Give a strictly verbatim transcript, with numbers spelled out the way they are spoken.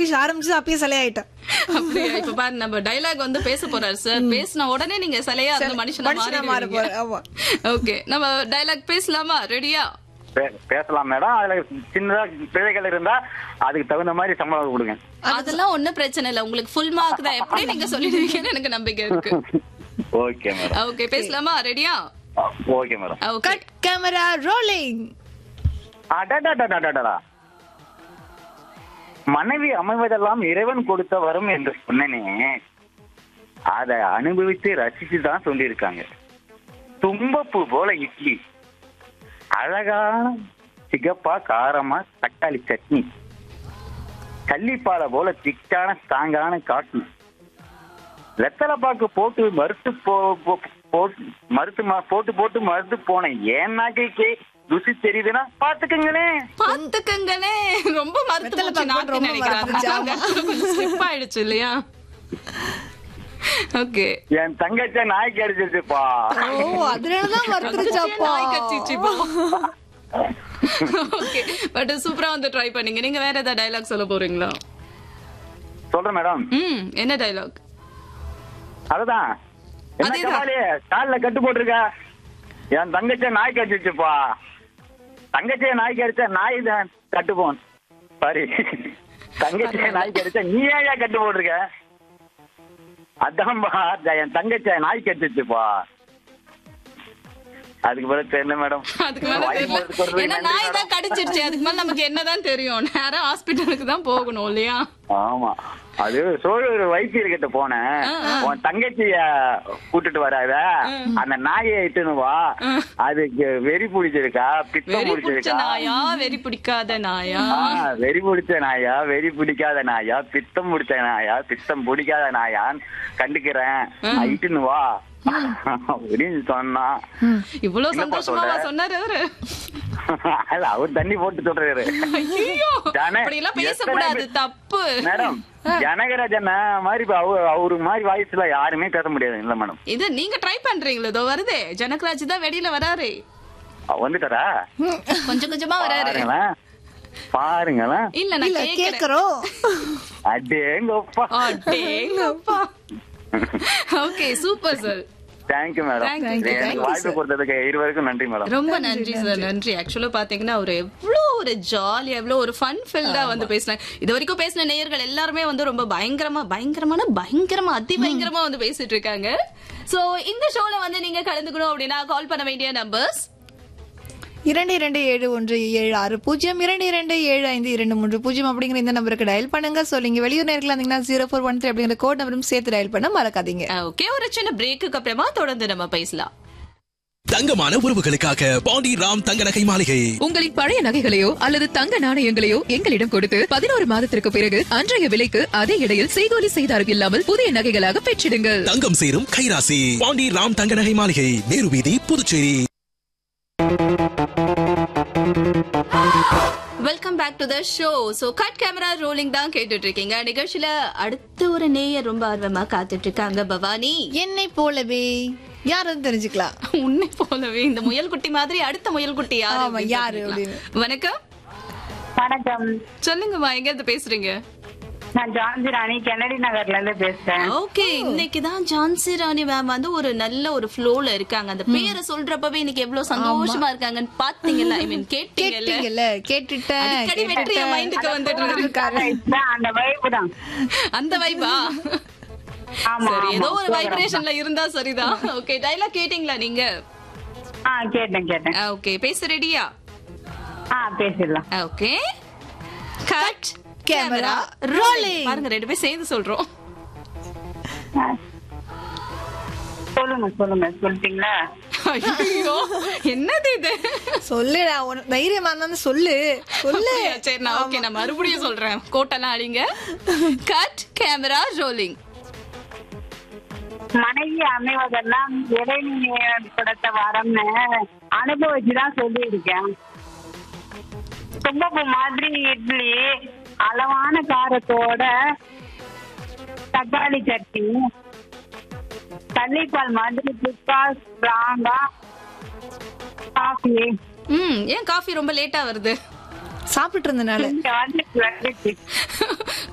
English ஆரம்பிச்சு அப்பயே சிலையாயிட்டேன். அப்படியா? இப்ப பாரு, நம்ம டைலாக் வந்து பேச போறாரு சார். பேசின உடனே நீங்க சிலையா அந்த மனுஷனா மாற போறீங்க. ஓகே, நம்ம டைலாக் பேசலாமா? ரெடியா? பேசலாம் மேடம். அதுல சின்னதா பிழைகள் இருந்தா அதுக்கு தகுந்த மாதிரி சம்பளம் கொடுங்க. அதெல்லாம் ஒண்ணும் பிரச்சனை இல்ல. உங்களுக்கு ஃபுல் மார்க் தான். எப்படி நீங்க சொல்லிடுவீங்கன்னு எனக்கு நம்பிக்கை இருக்கு. Okay madam. ஓகே, பேசலாமா? ரெடியா? Okay madam. Cut camera rolling. அடடடடடடா, மனைவி அமைவதெல்லாம் இறைவன் கொடுத்த வரம் என்று சொன்னனே, அதை அனுபவித்து ரசிச்சு தான் சொல்லியிருக்காங்க. தும்பப்பூ போல இட்லி, அழகான சிகப்பா காரமா தக்காளி சட்னி, கள்ளிப்பாலை போல திக்கான ஸ்ட்ராங்கான காட்டு, வெத்தலைப்பாக்கு போட்டு மறுத்து மறுத்து போட்டு போட்டு மறுத்து போனேன். ஏன் நாக்கைக்கு ருசி தெரியுதுன்னா பாத்துக்கங்களே பாத்துக்கங்களே. ரொம்ப மறுத்து ஆயிடுச்சு இல்லையா? ஓகே, என் தங்கச்ச நாய் கடிச்சிருச்சுப்பா. ஓ, அதனாலதான் மறுத்துருச்சாப்பா. நாய் கடிச்சிச்சுப்பா. ஓகே, பட் சூப்பரா வந்து ட்ரை பண்ணீங்க. நீங்க வேற ஏதாவது டயலாக் சொல்ல போறீங்களா? சொல்றேன் மேடம். ம், என்ன டயலாக்? அதுதான், என்ன கபாலி கால்ல கட்டு போட்டிருக்க, என் தங்கச்ச நாய் கடிச்சிருச்சுப்பா. தங்கச்சிய நாய் கடிச்சா நாய் தான் கட்டுப்போம். சாரி, தங்கச்சிய நாய் கடிச்சா நீ ஏன் கட்டு போட்டிருக்க? அதான்பா, என் தங்கச்சிய நாய் கடிச்சிருச்சுப்பா. அதுக்கு மேல தெரியல மேடம். அதுக்கு மேல தெரியல. ஏன்னா நாய் தான் கடிச்சிருச்சு. அதுக்கு மேல நமக்கு என்னதான் தெரியும்? நேரா ஹாஸ்பிட்டலுக்கு தான் போகணும் இல்லையா? ஆமா, அது சோழர் வைத்தியர் கிட்ட போனேன். உன் தங்கச்சிய கூட்டிட்டு வராத, அந்த நாயை இட்டுன்னு வா, அதுக்கு வெறி பிடிச்சிருக்கா, பித்தம் பிடிச்சிருக்கா. நாயா வெறி பிடிக்காத நாயா? வெறி பிடிச்ச நாயா, வெறி பிடிக்காத நாயா, பித்தம் பிடிச்ச நாயா, பித்தம் பிடிக்காத நாயான்னு கண்டுக்கிறேன், இட்டுன்னு வா அப்படின்னு சொன்னா. இவ்வளவு சந்தோஷமா சொன்னாரு அவரு. அவர் தண்ணி போட்டு சொல்றாரு. பேசக்கூடாது, தப்பு மேடம். ஜனகராஜன் மாதிரி அவரு மாதிரி வாய்ஸ்ல யாருமே பேச முடியாது இல்ல மேடம். இது நீங்க ட்ரை பண்றீங்களோ? இதோ வருதே, ஜனகராஜ் தான் வெளியில வராரு. வந்துட்டாரா? கொஞ்சம் கொஞ்சமா வராரு பாருங்களேன். இல்ல நான் கேக்குறோம். அடேங்கப்பா, அடேங்கப்பா. Okay, super sir. Thank you madam. வாய்ப்பு கொடுத்ததுக்கு இருவருக்கும் நன்றி மேடம். ரொம்ப நன்றி சார், நன்றி. ஆக்சுவலா பாத்தீங்கன்னா ஒரு எவ்வளவு ஒரு ஜாலியா, எவ்வளவு ஒரு ஃபன் ஃபில்டா வந்து பேசினாங்க. இது வரைக்கும் பேசின நேயர்கள் எல்லாருமே வந்து ரொம்ப பயங்கரமா பயங்கரமான பயங்கரமா அதி பயங்கரமா வந்து பேசிட்டு இருக்காங்க. சோ இந்த ஷோல வந்து நீங்க கலந்துக்கணும் அப்படின்னா கால் பண்ண வேண்டிய நம்பர்ஸ் இரண்டு இரண்டு ஏழு ஒன்று ஏழு ஆறு பூஜ்ஜியம், இரண்டு இரண்டு ஏழு ஐந்து இரண்டு மூன்று பூஜ்ஜியம் அப்படிங்கிற இந்த நம்பருக்கு டயல் பண்ணுங்க. சொல்லிங்க வெளியூர் நேரத்தில் இருந்தீங்கன்னா ஜீரோ ஃபோர் ஒன் த்ரீ அப்படிங்கிற கோட் நம்பரும் சேர்த்து டயல் பண்ண மறக்காதீங்க. ஓகே, ஒரு சின்ன பிரேக்குக்கு அப்புறமா தொடர்ந்து நம்ம பேசலாம். தங்கமான உறவுகளுக்காக பாண்டி ராம் தங்க நகை மாளிகை. உங்களின் பழைய நகைகளையோ அல்லது தங்க நாணயங்களையோ எங்களிடம் கொடுத்து பதினோரு மாதத்திற்கு பிறகு அன்றைய விலைக்கு அதே இடையில் செய்கூலி செய்தாரம் இல்லாமல் புதிய நகைகளாக பெற்றிடுங்கள். தங்கம் சேரும் கைராசி பாண்டி ராம் தங்க நகை மாளிகை, நேரு வீதி, Puducherry. Welcome back to the show. So cut camera rolling தான் கேட்டுட்டு இருக்கீங்க. நிகழ்ச்சியில அடுத்த ஒரு நேயர் ரொம்ப ஆர்வமா காத்துட்டு இருக்காங்க. பவானி, என்னை போலவே யாரும் தெரிஞ்சுக்கலாம். உன்னை போலவே இந்த முயல் குட்டி மாதிரி அடுத்த முயல் குட்டி யாரு யாரு? வணக்கம். வணக்கம், சொல்லுங்கம்மா, எங்க இருந்து பேசுறீங்க? நான் ஜான்சி ராணி, கென்னடி நகர்ல இருந்து பேசுறேன். ஓகே, இன்னைக்கு தான் ஜான்சி ராணி மேம் வந்து ஒரு நல்ல ஒரு ஃப்ளோல இருக்காங்க. அந்த பேரை சொல்றப்பவே இன்னைக்கு எவ்வளவு சந்தோஷமா இருக்காங்கன்னு பாத்தீங்கல்ல? ஐ மீன் கேட்டீங்கல்ல? கேட்டுட்டேன். அடிக்கடி வெற்றி மைண்டுக்கு வந்துட்டு இருக்காரு. அந்த வைப் தான். அந்த வைபா? சரி, ஏதோ ஒரு வைப்ரேஷன்ல இருந்தா சரிதான். ஓகே, டயலாக் கேட்டீங்களா நீங்க? ஆ, கேட்டேன் கேட்டேன். ஓகே, பேச ரெடியா? ஆ, பேசிடலாம். Okay, cut camera rolling. பாருங்க, ரெண்டு பேரும் சேர்ந்து சொல்றோம். சொல்லுங்க சொல்லுங்க. சொல்லிட்டீங்களா? ஐயோ, என்னது இது? சொல்லுடா, தைரியமா இருந்தா சொல்லு சொல்லு. சரி, நான் ஓகே, நான் மறுபடியும் சொல்றேன். கோட்டெல்லாம் அடிங்க. Cut camera rolling. மனைவி அமைவதெல்லாம் இறைவன் கொடுத்த வரம்னு அனுபவிச்சுதான் சொல்லி இருக்கேன். தும்பப்பூ மாதிரி இட்லி, அளவான காரத்தோட தக்காளி சட்னி, தள்ளிப்பால் மாதிரி திக்கா ஸ்ட்ராங்கா காஃபி. ம், ஏன் காஃபி ரொம்ப லேட்டா வருது? சாப்பிட்டு இருந்தனால.